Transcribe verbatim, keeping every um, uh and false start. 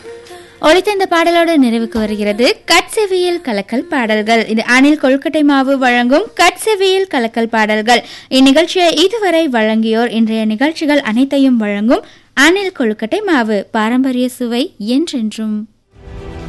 ஒழித்த இந்த பாடலோடு நிறைவுக்கு வருகிறது கட்செவியல் கலக்கல் பாடல்கள். இது அணில் கொல்கட்டை மாவு வழங்கும் கட்செவியல் கலக்கல் பாடல்கள். இந்நிகழ்ச்சியை இதுவரை வழங்கியோர் இன்றைய நிகழ்ச்சிகள் அனைத்தையும் வழங்கும் அணில் கொழுக்கட்டை மாவு. பாரம்பரிய சுவை என்றென்றும்.